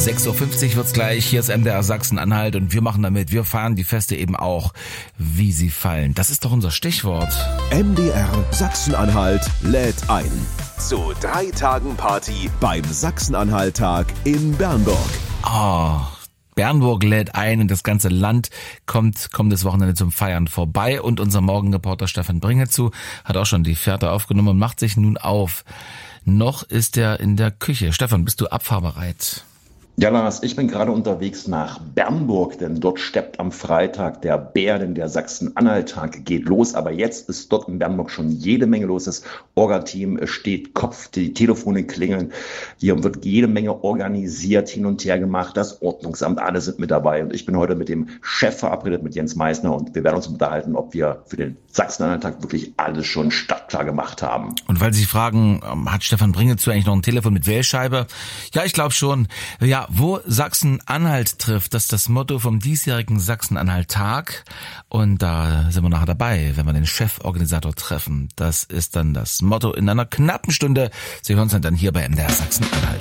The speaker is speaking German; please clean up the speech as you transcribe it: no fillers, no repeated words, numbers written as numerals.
6.50 Uhr wird's gleich. Hier ist MDR Sachsen-Anhalt und wir machen damit. Wir feiern die Feste eben auch, wie sie fallen. Das ist doch unser Stichwort. MDR Sachsen-Anhalt lädt ein zu 3 Tagen Party beim Sachsen-Anhalt-Tag in Bernburg. Bernburg lädt ein und das ganze Land kommt das Wochenende zum Feiern vorbei. Und unser Morgenreporter Stefan Bringezu hat auch schon die Fährte aufgenommen und macht sich nun auf. Noch ist er in der Küche. Stefan, bist du abfahrbereit? Ja, Lars, ich bin gerade unterwegs nach Bernburg, denn dort steppt am Freitag der Bär, denn der Sachsen-Anhalt-Tag geht los. Aber jetzt ist dort in Bernburg schon jede Menge los. Das Orga-Team steht Kopf, die Telefone klingeln. Hier wird jede Menge organisiert, hin und her gemacht. Das Ordnungsamt, alle sind mit dabei. Und ich bin heute mit dem Chef verabredet, mit Jens Meissner. Und wir werden uns unterhalten, ob wir für den Sachsen-Anhalt-Tag wirklich alles schon startklar gemacht haben. Und weil Sie fragen, hat Stefan Bringezu eigentlich noch ein Telefon mit Wählscheibe? Ja, ich glaube schon. Ja, wo Sachsen-Anhalt trifft, das ist das Motto vom diesjährigen Sachsen-Anhalt-Tag. Und da sind wir nachher dabei, wenn wir den Cheforganisator treffen. Das ist dann das Motto in einer knappen Stunde. Sie hören uns dann hier bei MDR Sachsen-Anhalt.